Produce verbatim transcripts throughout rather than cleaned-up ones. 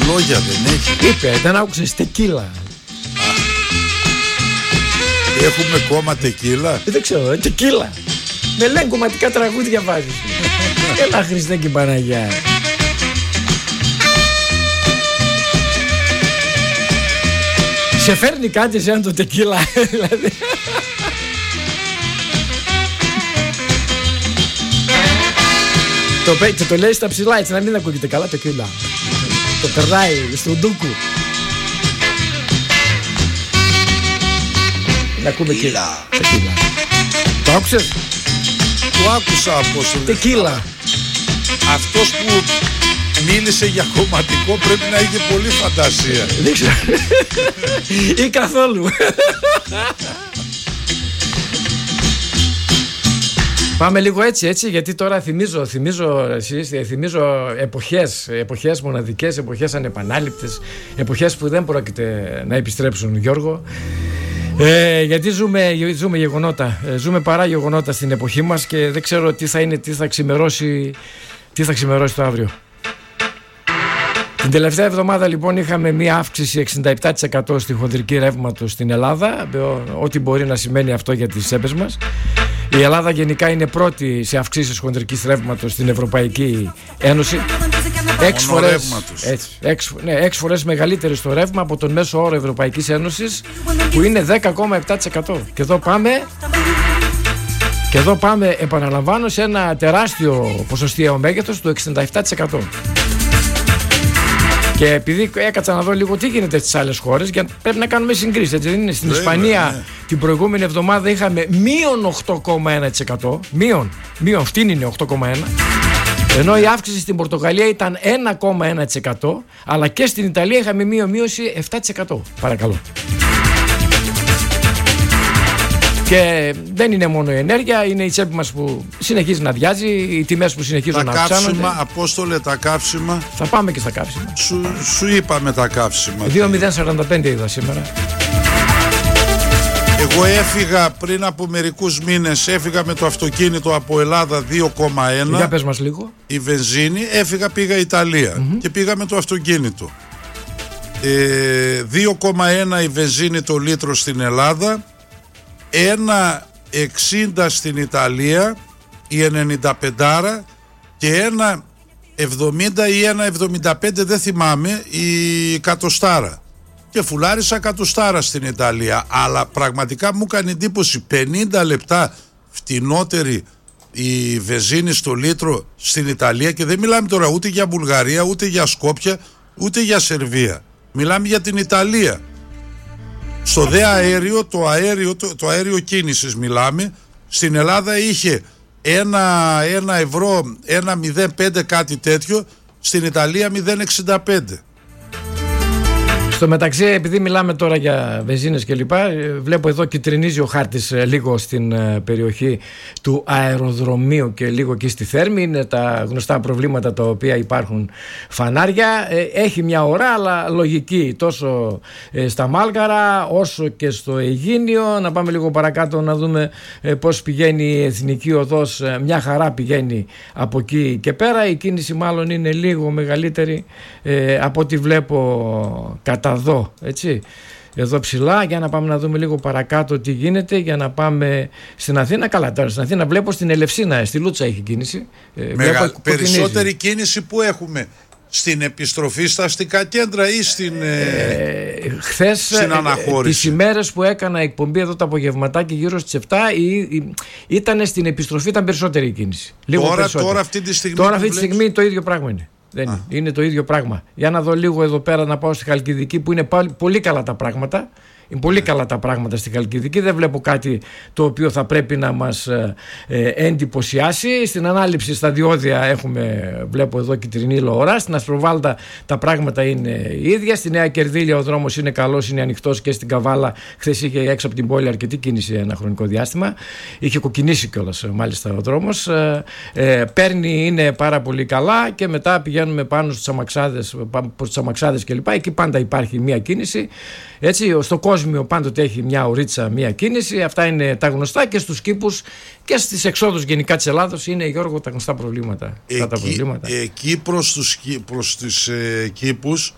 Λόγια δεν έχει. Είπε, δεν άκουσες τεκίλα. Έχουμε κόμμα τεκίλα. Δεν ξέρω, τεκίλα. Με λένε κομματικά τραγούδια βάζεις. Έλα Χριστέ και Παναγιά. Σε φέρνει κάτι σαν το τεκίλα δηλαδή. Το, και το λέει στα ψηλά έτσι να μην ακούγεται καλά τεκίλα. Το περνάει στον ντούκου. Να ακούμε και τεκίλα. Το άκουσες? Το άκουσα από τεκίλα. Αυτός που μίλησε για κομματικό πρέπει να είχε πολύ φαντασία. Δεν ξέρω. Ή καθόλου. Πάμε λίγο έτσι, έτσι, γιατί τώρα θυμίζω, θυμίζω, εσείς, θυμίζω εποχές, εποχές μοναδικές, εποχές ανεπανάληπτες, εποχές που δεν πρόκειται να επιστρέψουν, Γιώργο. Ε, γιατί ζούμε, ζούμε γεγονότα, ζούμε παρά γεγονότα στην εποχή μας και δεν ξέρω τι θα είναι, τι θα ξημερώσει, τι θα ξημερώσει το αύριο. Την τελευταία εβδομάδα λοιπόν είχαμε μία αύξηση εξήντα επτά τοις εκατό στη χοντρική ρεύματος στην Ελλάδα, ό,τι μπορεί να σημαίνει αυτό για τις τσέπες μας. Η Ελλάδα γενικά είναι πρώτη σε αυξήσεις χοντρικής ρεύματος στην Ευρωπαϊκή Ένωση. Έξι φορές, έτσι, έξι, ναι, έξι φορές μεγαλύτερη στο ρεύμα από τον μέσο όρο Ευρωπαϊκής Ένωσης που είναι δέκα κόμμα επτά τοις εκατό. Και εδώ πάμε, και εδώ πάμε επαναλαμβάνω σε ένα τεράστιο ποσοστιαίο μέγεθος του εξήντα επτά τοις εκατό. Και επειδή έκατσα να δω λίγο τι γίνεται στις άλλες χώρες, γιατί πρέπει να κάνουμε συγκρίσεις. Έτσι, είναι. Στην Βέβαια, Ισπανία ναι. την προηγούμενη εβδομάδα είχαμε μείον οκτώ κόμμα ένα τοις εκατό. Μείον, μείον, αυτήν είναι οκτώ κόμμα ένα. Ενώ η αύξηση στην Πορτογαλία ήταν ένα κόμμα ένα τοις εκατό, αλλά και στην Ιταλία είχαμε μία μείωση επτά τοις εκατό. Παρακαλώ. Και δεν είναι μόνο η ενέργεια, είναι η τσέπη μας που συνεχίζει να αδειάζει, οι τιμές που συνεχίζουν τα να αυξάνονται. Τα καύσιμα, Απόστολε, τα καύσιμα. Θα πάμε και στα καύσιμα. Σου, σου είπαμε τα καύσιμα. δύο μηδέν σαράντα πέντε είδα σήμερα. Εγώ έφυγα πριν από μερικούς μήνες, έφυγα με το αυτοκίνητο από Ελλάδα δύο κόμμα ένα. Για πες μας λίγο. Η βενζίνη, έφυγα πήγα Ιταλία mm-hmm. και πήγα με το αυτοκίνητο. Ε, δύο κόμμα ένα η βενζίνη το λίτρο στην Ελλάδα, ένα εξήντα στην Ιταλία, η ενενήντα πέντε και ένα εβδομήντα ή ένα εβδομήντα πέντε δεν θυμάμαι η κατοστάρα. Και φουλάρισα κατοστάρα στην Ιταλία. Αλλά πραγματικά μου έκανε εντύπωση πενήντα λεπτά φτηνότερη η βενζίνη στο λίτρο στην Ιταλία. Και δεν μιλάμε τώρα ούτε για Βουλγαρία, ούτε για Σκόπια, ούτε για Σερβία. Μιλάμε για την Ιταλία. Στο δε αέριο, το αέριο, το, το αέριο κίνησης μιλάμε, στην Ελλάδα είχε ένα, ένα ευρώ, ένα μηδέν πέντε κάτι τέτοιο, στην Ιταλία μηδέν εξήντα πέντε. Στο μεταξύ, επειδή μιλάμε τώρα για βενζίνες και λοιπά, βλέπω εδώ κυτρινίζει ο χάρτης λίγο στην περιοχή του αεροδρομίου και λίγο και στη Θέρμη. Είναι τα γνωστά προβλήματα τα οποία υπάρχουν, φανάρια. Έχει μια ώρα, αλλά λογική τόσο στα Μάλγαρα όσο και στο Αιγίνιο. Να πάμε λίγο παρακάτω να δούμε πώς πηγαίνει η Εθνική Οδός. Μια χαρά πηγαίνει από εκεί και πέρα. Η κίνηση μάλλον είναι λίγο μεγαλύτερη από ό,τι βλέπω κατά εδώ, έτσι, εδώ ψηλά, για να πάμε να δούμε λίγο παρακάτω τι γίνεται, για να πάμε στην Αθήνα. Καλά, τώρα στην Αθήνα βλέπω στην Ελευσίνα, στη Λούτσα έχει κίνηση. Μεγα... Περισσότερη κίνηση που έχουμε στην επιστροφή στα αστικά κέντρα ή στην, ε, χθες, στην αναχώρηση. Τις ημέρες που έκανα εκπομπή εδώ το απογευματάκι γύρω στις επτά ή, ή, ήταν στην επιστροφή, ήταν περισσότερη η κίνηση. Λίγο τώρα, περισσότερη. τώρα αυτή τη στιγμή, τώρα, αυτή τη στιγμή το ίδιο πράγμα είναι. Δεν είναι. είναι το ίδιο πράγμα. Για να δω λίγο εδώ πέρα, να πάω στη Χαλκιδική που είναι πάλι πολύ καλά τα πράγματα. Είναι πολύ καλά τα πράγματα στη Χαλκιδική. Δεν βλέπω κάτι το οποίο θα πρέπει να μας ε, ε, εντυπωσιάσει. Στην ανάληψη στα διόδια έχουμε, βλέπω εδώ κυτρινή λοωρά. Στην Ασπροβάλτα τα πράγματα είναι ίδια. Στη Νέα Κερδίλια ο δρόμος είναι καλός, είναι ανοιχτός, και στην Καβάλα χθες είχε έξω από την πόλη αρκετή κίνηση ένα χρονικό διάστημα. Είχε κοκκινήσει κιόλας μάλιστα ο δρόμος. Ε, ε, παίρνει, είναι πάρα πολύ καλά, και μετά πηγαίνουμε πάνω στους αμαξάδες, προς τους αμαξάδες κλπ. Εκεί πάντα υπάρχει μία κίνηση. Έτσι, στο Κόσμιο πάντοτε έχει μια ωρίτσα, μια κίνηση. Αυτά είναι τα γνωστά, και στους κήπους και στις εξόδους γενικά της Ελλάδος είναι, Γιώργο, τα γνωστά προβλήματα. Εκεί, τα προβλήματα. εκεί προς, τους, προς τις ε, κήπους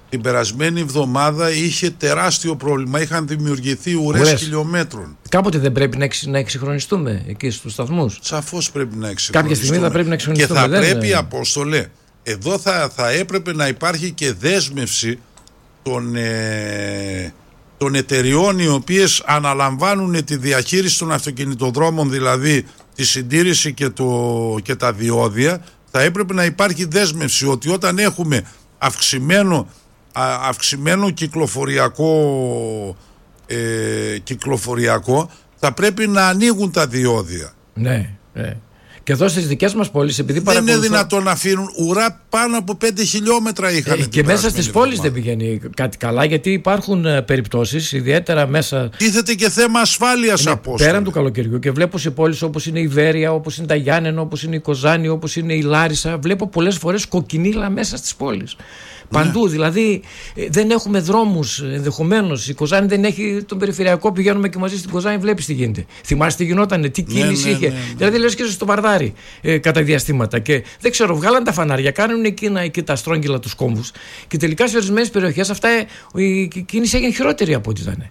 την περασμένη εβδομάδα είχε τεράστιο πρόβλημα. Είχαν δημιουργηθεί ουρές χιλιόμετρων. Κάποτε δεν πρέπει να, εξ, να εξυγχρονιστούμε εκεί στους σταθμούς? Σαφώς πρέπει να εξυγχρονιστούμε. Κάποια στιγμή θα πρέπει να εξυγχρονιστούμε. Και θα δεν πρέπει, είναι... Απόστολε, εδώ θα, θα έπρεπε να υπάρχει και δέσμευση των, ε, των εταιριών οι οποίες αναλαμβάνουν τη διαχείριση των αυτοκινητοδρόμων, δηλαδή τη συντήρηση και, το, και τα διόδια. Θα έπρεπε να υπάρχει δέσμευση ότι όταν έχουμε αυξημένο, αυξημένο κυκλοφοριακό, ε, κυκλοφοριακό θα πρέπει να ανοίγουν τα διόδια. Ναι, ναι. Και εδώ στις δικές μας πόλεις, επειδή δεν παρακολουθώ... είναι δυνατόν να αφήνουν ουρά πάνω από πέντε χιλιόμετρα είχαν. Ε, και μέσα στις πόλεις δεν πηγαίνει κάτι καλά, γιατί υπάρχουν ε, περιπτώσεις, ιδιαίτερα μέσα. Τίθεται και θέμα ασφάλειας, ναι, Απόστολε. Πέραν του καλοκαιριού, και βλέπω σε πόλεις όπως είναι η Βέρεια, όπως είναι τα Γιάννενα, όπως είναι η Κοζάνη, όπως είναι η Λάρισα, βλέπω πολλές φορές κοκκινίλα μέσα στις πόλεις. Παντού, ναι. Δηλαδή δεν έχουμε δρόμους ενδεχομένως. Η Κοζάνη δεν έχει τον περιφερειακό, πηγαίνουμε και μαζί στην Κοζάνη, βλέπεις τι γίνεται. Θυμάσαι τι γινότανε, τι κίνηση ναι, ναι, είχε. Ναι, ναι. Δηλαδή λες και στο βαρδάρι ε, κατά διαστήματα. Και δεν ξέρω, βγάλαν τα φανάρια, κάνουν εκείνα εκεί τα στρόγγυλα τους κόμβους. Και τελικά σε ορισμένες περιοχές αυτά ε, η κίνηση έγινε χειρότερη από ό,τι ήταν.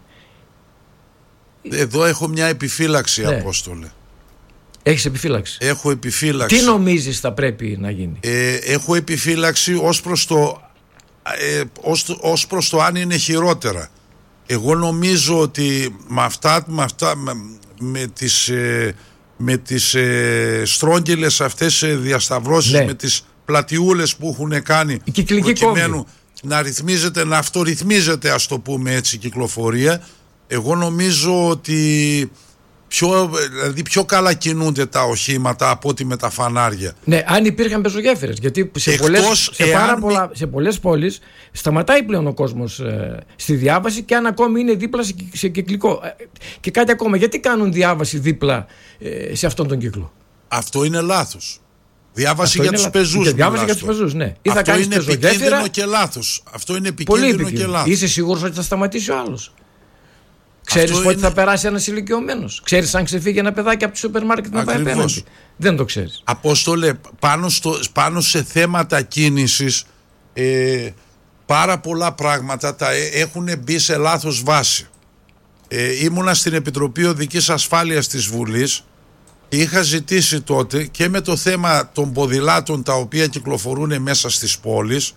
Εδώ έχω μια επιφύλαξη, ναι. Απόστολε. Έχεις επιφύλαξη? Έχω επιφύλαξη. Τι νομίζεις θα πρέπει να γίνει? Ε, έχω επιφύλαξη ως προς το. Ε, ως, ως προς το αν είναι χειρότερα. Εγώ νομίζω ότι με αυτά, με, αυτά, με, με τις, ε, με τις ε, στρόγγυλες αυτές ε, διασταυρώσεις, ναι. Με τις πλατιούλες που έχουν κάνει προκειμένου να ρυθμίζεται, να αυτορυθμίζεται, ας το πούμε έτσι, η κυκλοφορία, εγώ νομίζω ότι Πιο, δηλαδή πιο καλά κινούνται τα οχήματα από ότι με τα φανάρια. Ναι, αν υπήρχαν πεζογέφυρες. Γιατί σε, πολλές, σε, εάν... πάρα πολλά, σε πολλές πόλεις σταματάει πλέον ο κόσμος ε, στη διάβαση, και αν ακόμη είναι δίπλα σε, σε κυκλικό. Και κάτι ακόμα, γιατί κάνουν διάβαση δίπλα ε, σε αυτόν τον κύκλο? Αυτό είναι λάθος. Διάβαση για τους πεζούς. Διάβαση για τους πεζούς, ναι. Ή αυτό θα είναι επικίνδυνο και λάθος. Αυτό είναι επικίνδυνο και λάθος. Είσαι σίγουρος ότι θα σταματήσει ο άλλος? Ξέρεις πότε είναι... θα περάσει ένας ηλικιωμένος? Ξέρεις αν ξεφύγει ένα παιδάκι από το σούπερ μάρκετ να πάει απέναντι? Δεν το ξέρεις. Απόστολε, πάνω, στο, πάνω σε θέματα κίνησης ε, πάρα πολλά πράγματα τα έχουν μπει σε λάθος βάση. Ε, ήμουνα στην Επιτροπή Οδικής Ασφάλειας της Βουλής και είχα ζητήσει τότε και με το θέμα των ποδηλάτων τα οποία κυκλοφορούν μέσα στις πόλεις,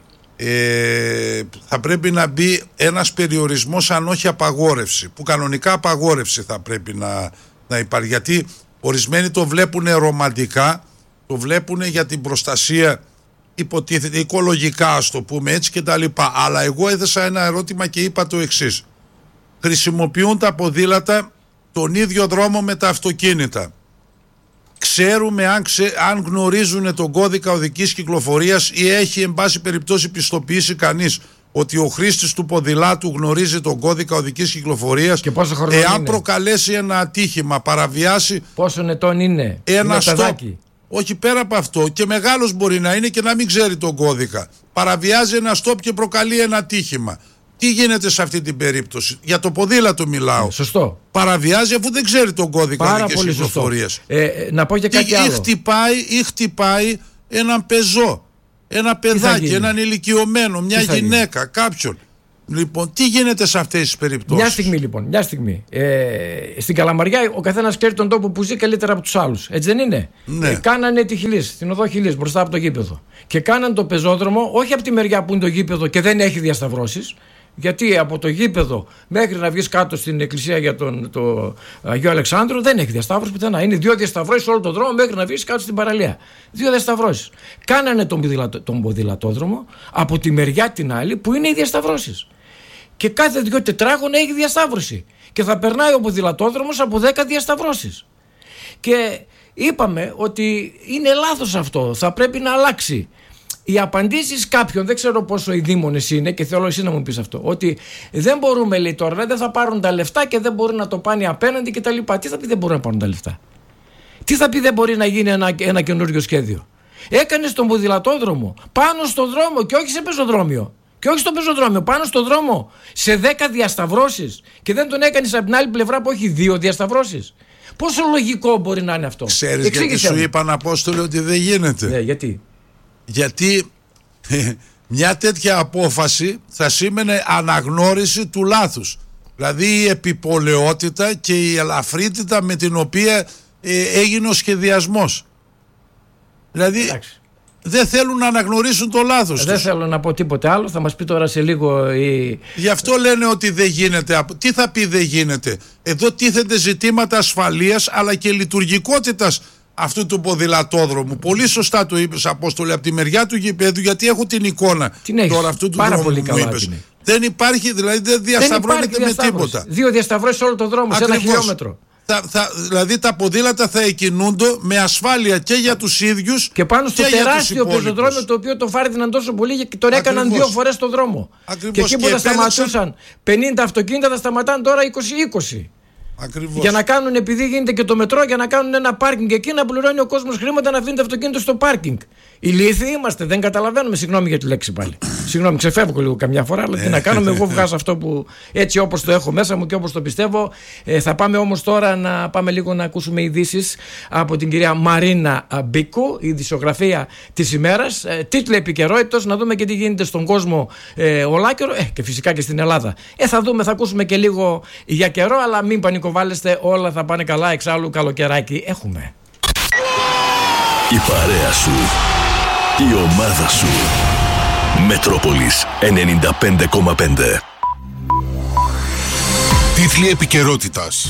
Ε, θα πρέπει να μπει ένας περιορισμός, αν όχι απαγόρευση, που κανονικά απαγόρευση θα πρέπει να, να υπάρχει, γιατί ορισμένοι το βλέπουν ρομαντικά, το βλέπουν για την προστασία, υποτίθεται οικολογικά, ας το πούμε έτσι, και τα λοιπά. Αλλά εγώ έθεσα ένα ερώτημα και είπα το εξής: χρησιμοποιούν τα ποδήλατα τον ίδιο δρόμο με τα αυτοκίνητα. Ξέρουμε αν, ξε, αν γνωρίζουν τον κώδικα οδικής κυκλοφορίας ή έχει εν πάση περιπτώσει πιστοποιήσει κανείς ότι ο χρήστης του ποδηλάτου γνωρίζει τον κώδικα οδικής κυκλοφορίας? Και πόσο χρόνο εάν είναι? προκαλέσει ένα ατύχημα, παραβιάσει πόσο ετών είναι? Ένα στόπ. Όχι, πέρα από αυτό, και μεγάλος μπορεί να είναι και να μην ξέρει τον κώδικα. Παραβιάζει ένα στόπ και προκαλεί ένα ατύχημα. Τι γίνεται σε αυτή την περίπτωση? Για το ποδήλατο μιλάω. Σωστό. Παραβιάζει αφού δεν ξέρει τον κώδικα οδικής κυκλοφορίας. Ε, να πω και κάτι ή, άλλο. Ή χτυπάει, ή χτυπάει έναν πεζό, ένα παιδάκι, έναν ηλικιωμένο, μια γυναίκα, γίνει? κάποιον. Λοιπόν, τι γίνεται σε αυτές τις περιπτώσεις? Μια στιγμή λοιπόν, μια στιγμή. Ε, στην Καλαμαριά ο καθένας ξέρει τον τόπο που ζει καλύτερα από τους άλλους. Έτσι δεν είναι? Ναι. Ε, κάνανε τη Χιλής, την οδό Χιλής, μπροστά από το γήπεδο. Και κάναν το πεζόδρομο, όχι από τη μεριά που είναι το γήπεδο και δεν έχει διασταυρώσεις. Γιατί από το γήπεδο μέχρι να βγεις κάτω στην εκκλησία για τον το Αγίο Αλεξάνδρο δεν έχει διασταύρωση πουθενά. Είναι δύο διασταυρώσεις όλο τον δρόμο μέχρι να βγεις κάτω στην παραλία. Δύο διασταυρώσεις. Κάνανε τον, ποδηλατο, τον ποδηλατόδρομο από τη μεριά την άλλη που είναι οι διασταυρώσεις. Και κάθε δύο τετράγωνα έχει διασταύρωση. Και θα περνάει ο ποδηλατόδρομος από δέκα διασταυρώσεις. Και είπαμε ότι είναι λάθος αυτό. Θα πρέπει να αλλάξει. Οι απαντήσεις κάποιων, δεν ξέρω πόσο οι δήμονες είναι, και θέλω εσύ να μου πεις αυτό, ότι δεν μπορούμε, λέει, τώρα δεν θα πάρουν τα λεφτά και δεν μπορούν να το πάνε απέναντι και τα λοιπά. Τι θα πει δεν μπορούν να πάρουν τα λεφτά? Τι θα πει δεν μπορεί να γίνει ένα, ένα καινούριο σχέδιο? Έκανες τον ποδηλατόδρομο πάνω στο δρόμο και όχι σε πεζοδρόμιο. Και όχι στο πεζοδρόμιο, πάνω στο δρόμο, σε δέκα διασταυρώσεις, και δεν τον έκανες από την άλλη πλευρά που έχει δύο διασταυρώσεις. Πόσο λογικό μπορεί να είναι αυτό? Ξέρεις γιατί σου είπαν, Απόστολε, ότι δεν γίνεται? Ναι, γιατί? Γιατί Μια τέτοια απόφαση θα σήμαινε αναγνώριση του λάθους. Δηλαδή η επιπολαιότητα και η ελαφρύτητα με την οποία ε, έγινε ο σχεδιασμός. Δηλαδή εντάξει. Δεν θέλουν να αναγνωρίσουν το λάθος. Δεν τους. θέλω να πω τίποτε άλλο. Θα μας πει τώρα σε λίγο η... Γι' αυτό λένε ότι δεν γίνεται. Τι θα πει δεν γίνεται? Εδώ τίθενται ζητήματα ασφαλείας αλλά και λειτουργικότητας αυτού του ποδηλατόδρομου. Πολύ σωστά το είπες, Απόστολε, από τη μεριά του γηπέδου, γιατί έχω την εικόνα την τώρα αυτού του πάρα δρόμου πολύ που καλά είπες. Δεν υπάρχει, δηλαδή δεν διασταυρώνεται με τίποτα. Δύο διασταυρώσεις σε όλο τον δρόμο, ακριβώς. Σε ένα χιλιόμετρο. Θα, θα, δηλαδή τα ποδήλατα θα εκκινούνται με ασφάλεια και για τους ίδιους και πάνω στο τεράστιο πεζοδρόμιο, το οποίο το φάρδιναν τόσο πολύ και τον έκαναν ακριβώς. δύο φορές το δρόμο. Ακριβώς. Και εκεί που και θα επέλεξαν... σταματούσαν πενήντα αυτοκίνητα, θα σταματάνε τώρα είκοσι είκοσι. Ακριβώς. Για να κάνουν, επειδή γίνεται και το μετρό, για να κάνουν ένα πάρκινγκ εκεί, να πληρώνει ο κόσμος χρήματα να αφήνει το αυτοκίνητο στο πάρκινγκ. Ηλίθιοι είμαστε, δεν καταλαβαίνουμε. Συγγνώμη για τη λέξη πάλι. Συγγνώμη, ξεφεύγω λίγο καμιά φορά, αλλά τι να κάνουμε. Εγώ βγάζω αυτό που έτσι όπως το έχω μέσα μου και όπως το πιστεύω. Ε, θα πάμε όμως τώρα να πάμε λίγο να ακούσουμε ειδήσεις από την κυρία Μαρίνα Μπίκου, η ειδησιογραφία της ημέρας. Ε, τίτλοι επικαιρότητος, να δούμε και τι γίνεται στον κόσμο ε, ολάκερο ε, και φυσικά και στην Ελλάδα. Ε, θα δούμε, θα ακούσουμε και λίγο για καιρό, αλλά μην πανικοβάλλεστε, όλα θα πάνε καλά. Εξάλλου, καλοκαιράκι έχουμε. Η παρέα σου, η ομάδα σου. Μετρόπολης ενενήντα πέντε κόμμα πέντε. Τίτλοι επικαιρότητας.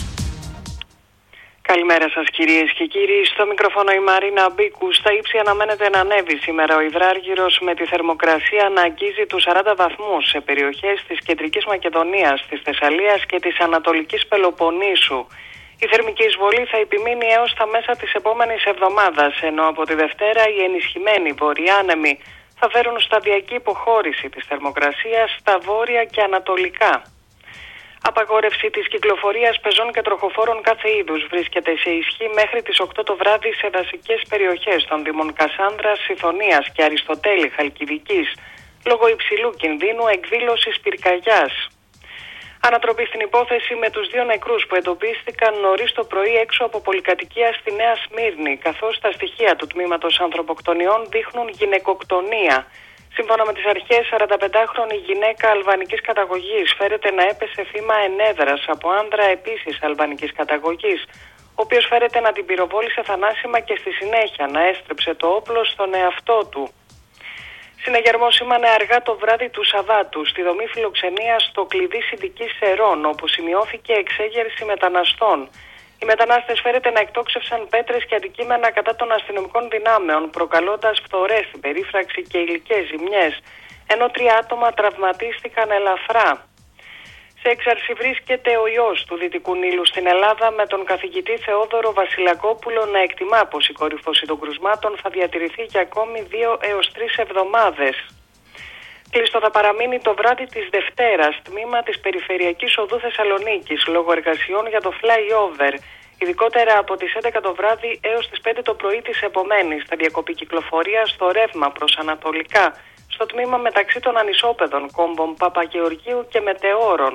Καλημέρα σας κυρίες και κύριοι. Στο μικρόφωνο η Μαρίνα Μπίκου. Στα ύψη αναμένεται να ανέβει σήμερα ο υδράργυρος, με τη θερμοκρασία να αγγίζει τους σαράντα βαθμούς σε περιοχές της Κεντρικής Μακεδονίας, της Θεσσαλίας και της Ανατολικής Πελοποννήσου. Η θερμική εισβολή θα επιμείνει έως τα μέσα της επόμενης εβδομάδας, ενώ από τη Δευτέρα οι ενισχυμένοι βορειάνεμοι θα φέρουν σταδιακή υποχώρηση της θερμοκρασίας στα βόρεια και ανατολικά. Απαγόρευση της κυκλοφορίας πεζών και τροχοφόρων κάθε είδους βρίσκεται σε ισχύ μέχρι τις οκτώ το βράδυ σε δασικές περιοχές των δήμων Κασάνδρας, Σιθωνίας και Αριστοτέλη Χαλκιδικής, λόγω υψηλού κινδύνου εκδήλωσης πυρκαγιάς. Ανατροπή στην υπόθεση με τους δύο νεκρούς που εντοπίστηκαν νωρίς το πρωί έξω από πολυκατοικία στη Νέα Σμύρνη, καθώς τα στοιχεία του τμήματος ανθρωποκτονιών δείχνουν γυναικοκτονία. Σύμφωνα με τις αρχές, σαρανταπεντάχρονη γυναίκα αλβανικής καταγωγής φέρεται να έπεσε θύμα ενέδρας από άνδρα επίσης αλβανικής καταγωγής, ο οποίος φέρεται να την πυροβόλησε θανάσιμα και στη συνέχεια να έστρεψε το όπλο στον εαυτό του. Συναγερμός σήμανε αργά το βράδυ του Σαββάτου στη δομή φιλοξενίας στο κλειδί Συντικής Σερών, όπου σημειώθηκε εξέγερση μεταναστών. Οι μετανάστες φέρεται να εκτόξευσαν πέτρες και αντικείμενα κατά των αστυνομικών δυνάμεων, προκαλώντας φθορές στην περίφραξη και υλικές ζημιές, ενώ τρία άτομα τραυματίστηκαν ελαφρά. Σε έξαρση βρίσκεται ο ιός του Δυτικού Νείλου στην Ελλάδα, με τον καθηγητή Θεόδωρο Βασιλακόπουλο να εκτιμά πως η κορύφωση των κρουσμάτων θα διατηρηθεί για ακόμη δύο έως τρεις εβδομάδες. Κλειστό θα παραμείνει το βράδυ της Δευτέρας τμήμα της Περιφερειακής Οδού Θεσσαλονίκης λόγω εργασιών για το flyover. Ειδικότερα από τις έντεκα το βράδυ έως τις πέντε το πρωί της επομένης θα διακοπεί κυκλοφορία στο ρεύμα προς ανατολικά, στο τμήμα μεταξύ των ανισόπεδων κόμβων Παπαγεωργίου και Μετεώρων.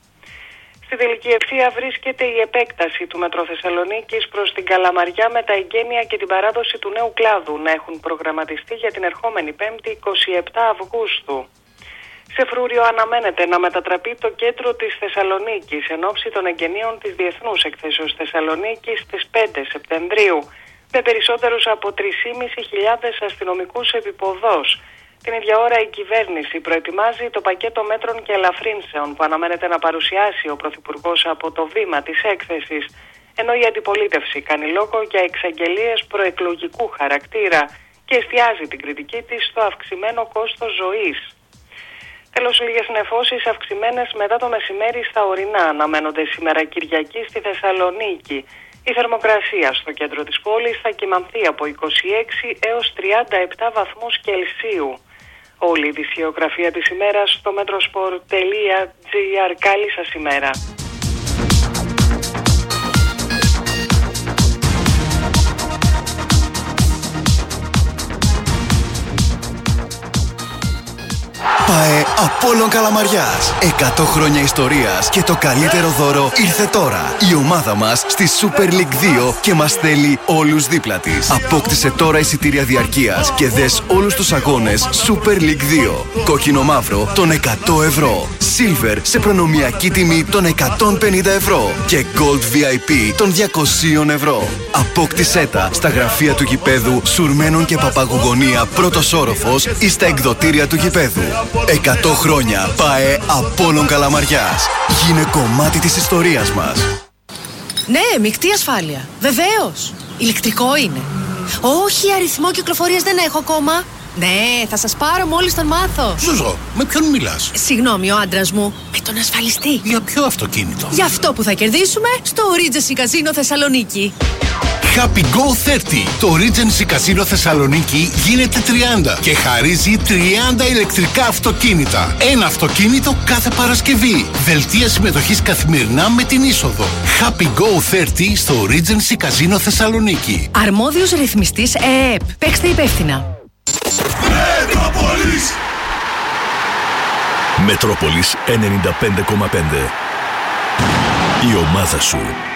Στη τελική ευθεία βρίσκεται η επέκταση του Μετρό Θεσσαλονίκης προς την Καλαμαριά με τα εγγένεια και την παράδοση του νέου κλάδου να έχουν προγραμματιστεί για την ερχόμενη Πέμπτη εικοστή εβδόμη Αυγούστου. Σε φρούριο αναμένεται να μετατραπεί το κέντρο της Θεσσαλονίκης εν ώψη των εγγενείων της Διεθνούς Εκθέσεως Θεσσαλονίκης στις πέντε Σεπτεμβρίου, με περισσότερους από τρεις χιλιάδες πεντακόσιους αστυνομικούς επιποδός. Την ίδια ώρα η κυβέρνηση προετοιμάζει το πακέτο μέτρων και ελαφρύνσεων που αναμένεται να παρουσιάσει ο Πρωθυπουργός από το βήμα της έκθεσης, ενώ η αντιπολίτευση κάνει λόγο για εξαγγελίες προεκλογικού χαρακτήρα και εστιάζει την κριτική της στο αυξημένο κόστος ζωής. Τέλος, λίγες νεφώσεις αυξημένες μετά το μεσημέρι στα ορεινά αναμένονται σήμερα Κυριακή στη Θεσσαλονίκη. Η θερμοκρασία στο κέντρο της πόλης θα κυμανθεί από είκοσι έξι έως τριάντα επτά βαθμούς Κελσίου. Όλη η ειδησιογραφία της ημέρας στο metrosport τελεία gr. Καλή σας ημέρα. ΠΑΕ Απόλλων Καλαμαριάς. εκατό χρόνια ιστορίας και το καλύτερο δώρο ήρθε τώρα. Η ομάδα μας στη Super League δύο και μας θέλει όλους δίπλα της. Απόκτησε τώρα εισιτήρια διαρκείας και δες όλους τους αγώνες Super League δύο. Κόκκινο μαύρο των εκατό ευρώ. Silver σε προνομιακή τιμή των εκατόν πενήντα ευρώ. Και Gold βι άι πι των διακόσια ευρώ. Απόκτησέ τα στα γραφεία του γηπέδου Σουρμένων και Παπαγουγωνία πρώτος όροφος ή στα εκδοτήρια του γηπέδου. εκατό χρόνια ΠΑΕ Απόλλων Καλαμαριάς. Γίνε κομμάτι της ιστορίας μας. Ναι, μεικτή ασφάλεια. Βεβαίως. Ηλεκτρικό είναι. Όχι, αριθμό κυκλοφορίας δεν έχω ακόμα. Ναι, θα σας πάρω μόλις τον μάθω. Ζουζό, με ποιον μιλάς? Συγγνώμη, ο άντρας μου. Με τον ασφαλιστή. Για ποιο αυτοκίνητο? Για αυτό που θα κερδίσουμε στο Regency Casino Θεσσαλονίκη. Happy Go τριάντα. Το Regency Casino Θεσσαλονίκη γίνεται τριάντα και χαρίζει τριάντα ηλεκτρικά αυτοκίνητα. Ένα αυτοκίνητο κάθε Παρασκευή. Δελτία συμμετοχής καθημερινά με την είσοδο. Happy Go τριάντα στο Regency Casino Θεσσαλονίκη. Αρμόδιος ρυθμιστής ΕΕΠ. Παίξτε υπεύθυνα. Μετρόπολης. Μετρόπολης ενενήντα πέντε κόμμα πέντε. Η ομάδα σου.